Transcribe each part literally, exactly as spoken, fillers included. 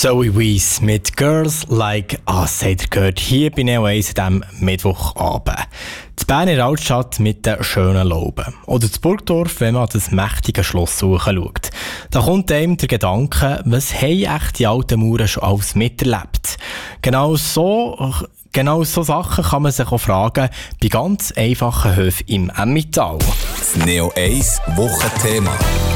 Zoe Wees mit «Girls Like Us» habt ihr gehört hier bei Neo eins an diesem Mittwochabend. Die Berner Altstadt mit den schönen Lauben. Oder das Burgdorf, wenn man das mächtige Schloss schaut. Da kommt einem der Gedanke, was haben echt die alten Mauern schon alles miterlebt? Genau so... Genau so Sachen kann man sich auch fragen bei ganz einfachen Höfen im Emmental. Das Neo eins Wochenthema.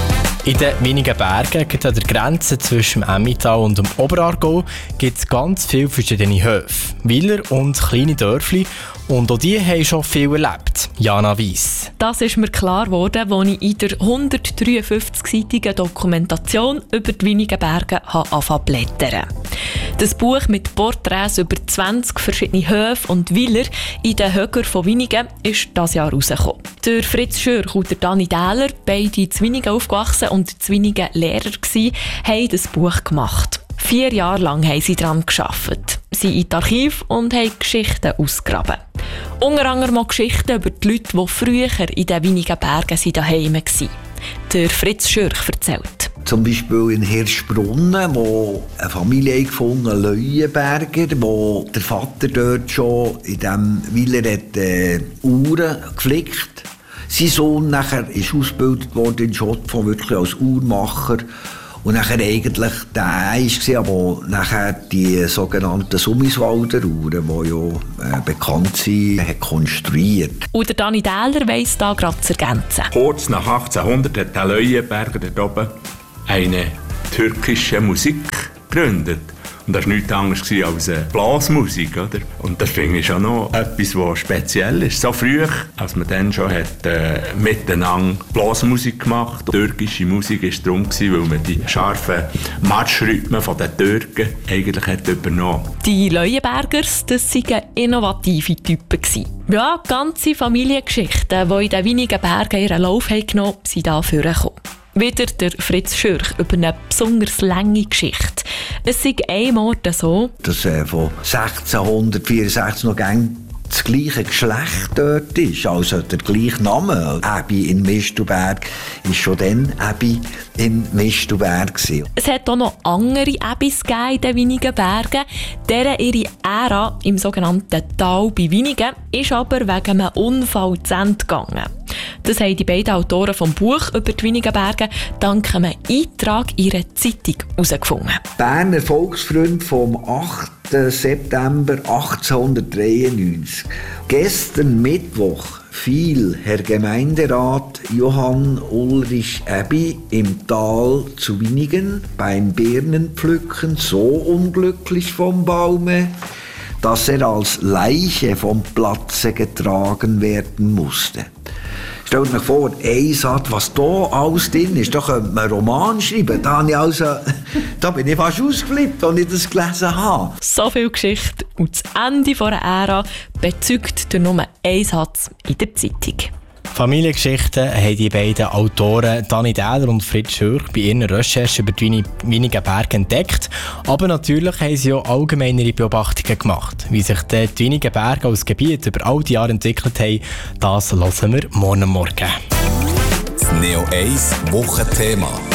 In den wenigen Bergen, an der Grenze zwischen dem Emmental und dem Oberaargau, gibt es ganz viele verschiedene Höfe, Weiler und kleine Dörfli. Und auch die haben schon viel erlebt. Jana Weiss. Das ist mir klar geworden, als ich in der hundertdreiundfünfzig-seitigen Dokumentation über die wenigen Berge angefangen zu blättern. Das Buch mit Porträts über zwanzig verschiedene Höfe und Weiler in den Höckern von Winigen ist dieses Jahr rausgekommen. Der Fritz Schürch und der Dani Dähler, beide in Winigen aufgewachsen und in Winigen Lehrer gsi, haben das Buch gemacht. Vier Jahre lang haben sie daran gearbeitet. Sie sind in das Archiv und haben Geschichten ausgegraben. Unter anderem auch Geschichten über die Leute, die früher in den wenigen Bergen daheim waren. Der Fritz Schürch erzählt. Zum Beispiel in Hirschbrunnen, wo eine Familie gefunden hat, Leuenberger, wo der Vater dort schon in diesem Weiler hat, äh, Uhren geflickt. Sein Sohn nachher ist ausgebildet worden in Schottland, wirklich als Uhrmacher. Und nachher eigentlich der war, aber nachher die sogenannten Summiswalder Uhren, die ja äh, bekannt sind, hat konstruiert. Und der Dani Dähler weiss da gerade zu ergänzen. Kurz nach achtzehnhundert hat der Leuenberger dort oben eine türkische Musik gegründet. Und das war nichts anderes als eine Blasmusik. Oder? Und das finde ich schon noch etwas, was speziell ist. So früh, als man dann schon hat, äh, miteinander Blasmusik gemacht hat. Türkische Musik war darum, weil man die scharfen Marschrhythmen der Türken eigentlich hat übernommen. Die Leuenbergers, das waren innovative Typen. Ja, ganze Familiengeschichten, die in den wenigen Bergen ihren Lauf haben genommen, sind da vorgekommen. Wieder der Fritz Schürch über eine besonders lange Geschichte. Es ist ein Ort so, dass äh, von sechzehnhundertvierundsechzig noch gäng das gleiche Geschlecht dort ist, also der gleiche Name. Äbi in Mistelberg war schon dann Äbi in Mistelberg. Es hat auch noch andere Äbis in den wenigen Bergen. Deren ihre Ära im sogenannten Tal bei Winigen ist aber wegen einem Unfall zu Ende gegangen. Das haben die beiden Autoren vom Buch über die wenigen Berge dank einem Eintrag in ihrer Zeitung herausgefunden. Berner Volksfreund vom achten September achtzehnhundertdreiundneunzig. Gestern Mittwoch fiel Herr Gemeinderat Johann Ulrich Äbi im Tal zu Winigen beim Birnenpflücken so unglücklich vom Baume, dass er als Leiche vom Platze getragen werden musste. Stellt euch vor, ein Satz, was da alles drin ist, da könnte man einen Roman schreiben. Da, habe ich also, da bin ich fast ausgeflippt, als ich das gelesen habe. So viel Geschichte und das Ende einer Ära bezeugt durch nur einen Satz in der Zeitung. Familiengeschichten haben die beiden Autoren Dani Dähler und Fritz Schürch bei ihren Recherchen über die wenigen Berge entdeckt. Aber natürlich haben sie auch allgemeinere Beobachtungen gemacht. Wie sich die wenigen Berge als Gebiet über all die Jahre entwickelt haben, das hören wir morgen Morgen. Das Neo eins Wochenthema.